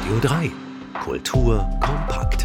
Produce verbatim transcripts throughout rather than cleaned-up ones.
Radio drei. Kultur kompakt.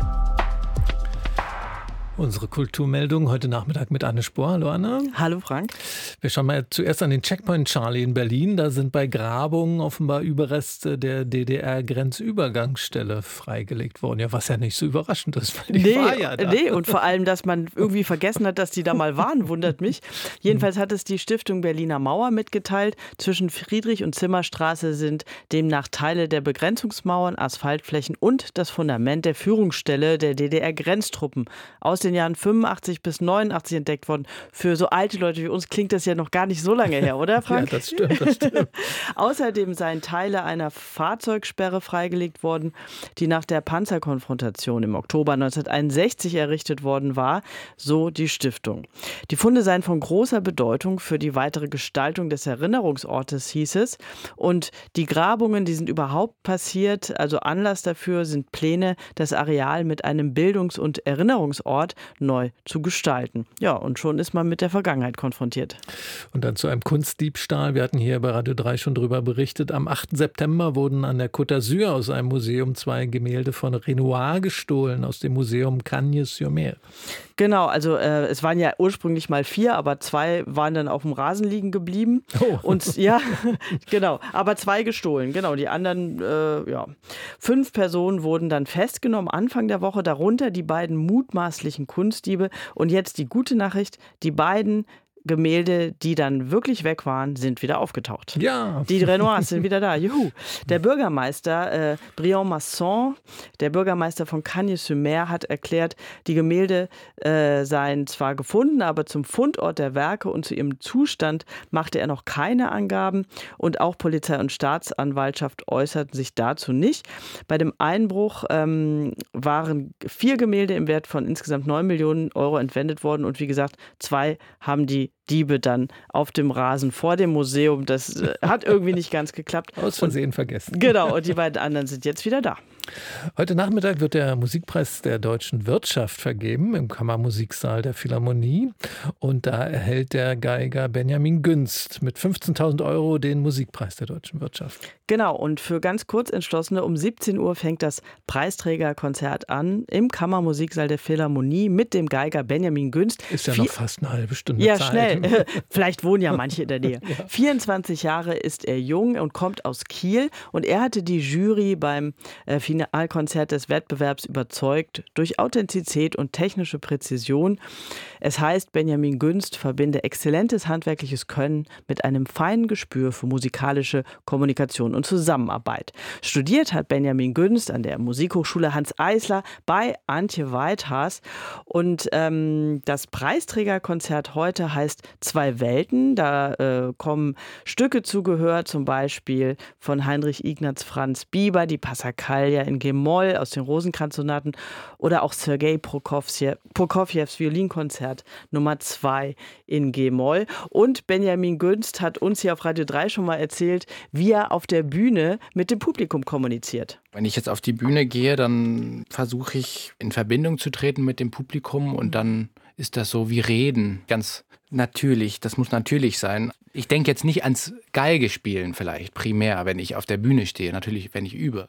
Unsere Kulturmeldung heute Nachmittag mit Anne Spohr. Hallo Anne. Hallo Frank. Wir schauen mal zuerst an den Checkpoint Charlie in Berlin. Da sind bei Grabungen offenbar Überreste der D D R-Grenzübergangsstelle freigelegt worden. Ja, was ja nicht so überraschend ist, weil die nee, war ja da. Nee, und vor allem, dass man irgendwie vergessen hat, dass die da mal waren, wundert mich. Jedenfalls hat es die Stiftung Berliner Mauer mitgeteilt. Zwischen Friedrich- und Zimmerstraße sind demnach Teile der Begrenzungsmauern, Asphaltflächen und das Fundament der Führungsstelle der D D R-Grenztruppen aus den Jahren fünfundachtzig bis neunundachtzig entdeckt worden. Für so alte Leute wie uns klingt das ja noch gar nicht so lange her, oder Frank? Ja, das stimmt, das stimmt. Außerdem seien Teile einer Fahrzeugsperre freigelegt worden, die nach der Panzerkonfrontation im Oktober neunzehnhunderteinundsechzig errichtet worden war, so die Stiftung. Die Funde seien von großer Bedeutung für die weitere Gestaltung des Erinnerungsortes, hieß es. Und die Grabungen, die sind überhaupt passiert, also Anlass dafür sind Pläne, das Areal mit einem Bildungs- und Erinnerungsort neu zu gestalten. Ja, und schon ist man mit der Vergangenheit konfrontiert. Und dann zu einem Kunstdiebstahl. Wir hatten hier bei Radio drei schon drüber berichtet. Am achten September wurden an der Côte d'Azur aus einem Museum zwei Gemälde von Renoir gestohlen, aus dem Museum Cagnes-sur-Mer. Genau, also äh, es waren ja ursprünglich mal vier, aber zwei waren dann auf dem Rasen liegen geblieben. Oh. Und ja, genau, aber zwei gestohlen. Genau, die anderen, äh, ja. Fünf Personen wurden dann festgenommen Anfang der Woche, darunter die beiden mutmaßlichen Kunstdiebe. Und jetzt die gute Nachricht, die beiden Gemälde, die dann wirklich weg waren, sind wieder aufgetaucht. Ja. Die Renoirs sind wieder da. Juhu. Der Bürgermeister äh, Briand Masson, der Bürgermeister von Cagnes-sur-Mer, hat erklärt, die Gemälde äh, seien zwar gefunden, aber zum Fundort der Werke und zu ihrem Zustand machte er noch keine Angaben. Und auch Polizei und Staatsanwaltschaft äußerten sich dazu nicht. Bei dem Einbruch ähm, waren vier Gemälde im Wert von insgesamt neun Millionen Euro entwendet worden. Und wie gesagt, zwei haben die Diebe dann auf dem Rasen vor dem Museum. Das äh, hat irgendwie nicht ganz geklappt. Aus Versehen vergessen. Genau, und die beiden anderen sind jetzt wieder da. Heute Nachmittag wird der Musikpreis der deutschen Wirtschaft vergeben im Kammermusiksaal der Philharmonie. Und da erhält der Geiger Benjamin Günst mit fünfzehntausend Euro den Musikpreis der deutschen Wirtschaft. Genau, und für ganz Kurzentschlossene um siebzehn Uhr fängt das Preisträgerkonzert an im Kammermusiksaal der Philharmonie mit dem Geiger Benjamin Günst. Ist ja Vier- noch fast eine halbe Stunde Ja, Zeit. schnell. Vielleicht wohnen ja manche in der Nähe. Ja. vierundzwanzig Jahre ist er jung und kommt aus Kiel. Und er hatte die Jury beim äh, Finalkonzert des Wettbewerbs überzeugt durch Authentizität und technische Präzision. Es heißt, Benjamin Günst verbinde exzellentes handwerkliches Können mit einem feinen Gespür für musikalische Kommunikation und Zusammenarbeit. Studiert hat Benjamin Günst an der Musikhochschule Hanns Eisler bei Antje Weithas. Und ähm, das Preisträgerkonzert heute heißt Zwei Welten. Da äh, kommen Stücke zu Gehör, zum Beispiel von Heinrich Ignaz Franz Bieber, die Passacaglia in G-Moll aus den Rosenkranzsonaten oder auch Sergei Prokofjew, Prokofjews Violinkonzert Nummer zwei in G-Moll. Und Benjamin Günst hat uns hier auf Radio drei schon mal erzählt, wie er auf der Bühne mit dem Publikum kommuniziert. Wenn ich jetzt auf die Bühne gehe, dann versuche ich in Verbindung zu treten mit dem Publikum und dann ist das so wie Reden, ganz natürlich, das muss natürlich sein. Ich denke jetzt nicht ans Geigespielen vielleicht primär, wenn ich auf der Bühne stehe, natürlich, wenn ich übe.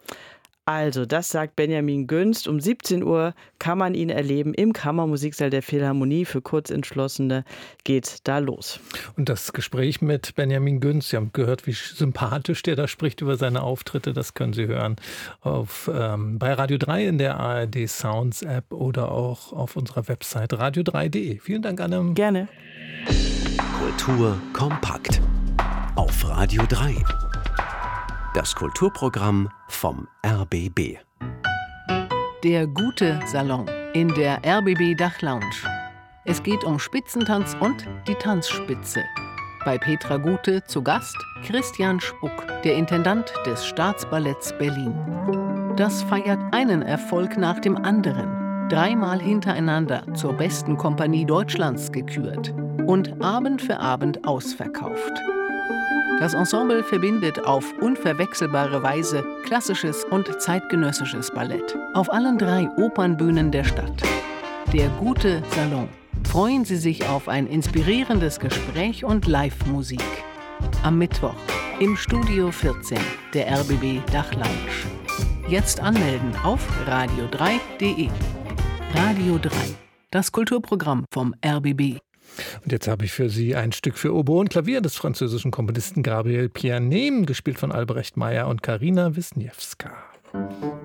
Also, das sagt Benjamin Günst. Um siebzehn Uhr kann man ihn erleben im Kammermusiksaal der Philharmonie. Für Kurzentschlossene geht's da los. Und das Gespräch mit Benjamin Günst, Sie haben gehört, wie sympathisch der da spricht über seine Auftritte. Das können Sie hören auf, ähm, bei Radio drei in der A R D Sounds App oder auch auf unserer Website radio drei punkt de. Vielen Dank, Anne. Gerne. Kultur kompakt. Auf Radio drei. Das Kulturprogramm vom R B B. Der gute Salon in der R B B Dachlounge. Es geht um Spitzentanz und die Tanzspitze. Bei Petra Gute zu Gast Christian Spuck, der Intendant des Staatsballetts Berlin. Das feiert einen Erfolg nach dem anderen. Dreimal hintereinander zur besten Kompanie Deutschlands gekürt. Und Abend für Abend ausverkauft. Das Ensemble verbindet auf unverwechselbare Weise klassisches und zeitgenössisches Ballett auf allen drei Opernbühnen der Stadt. Der gute Salon. Freuen Sie sich auf ein inspirierendes Gespräch und Live-Musik. Am Mittwoch im Studio vierzehn der R B B Dachlounge. Jetzt anmelden auf radio drei punkt de. Radio drei, das Kulturprogramm vom R B B. Und jetzt habe ich für Sie ein Stück für Oboe und Klavier des französischen Komponisten Gabriel Pianet, gespielt von Albrecht Meyer und Karina Wisniewska.